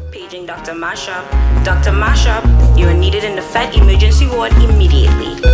Paging Dr. Mashup. Dr. Mashup, you are needed in the Fed Emergency Ward immediately.